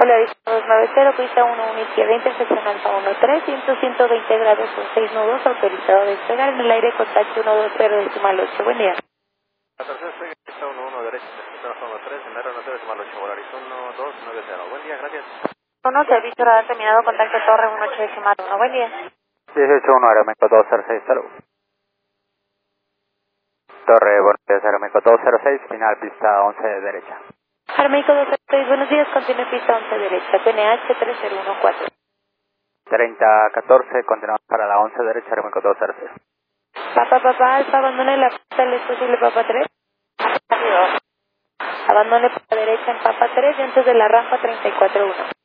Hola, 290, pista 11 izquierda, intersección alfa 13, 120 grados con 6 nudos, autorizado a despegar en el aire, contacto 120 decimal 8, buen día. Tercera estoy pista 11 derecha, intersección alfa 13, en aero 9 decimal 8, Horizon 1290. Buen día, gracias. 1, servicio radar terminado, contacto torre 18 decimal 1, buen día. 18-1, Aeroméxico 206, salud. Torre, buenos días, Aeroméxico 206, final pista 11 de derecha. Armeico 206, buenos días, continúe pista 11 derecha, PNH 3014. 30-14, continuamos para la 11 derecha, Aeroméxico 206. Papá, alfa, abandone la pista, ¿es posible Papa 3? Abandone para derecha en Papa 3, antes de la rampa 34-1.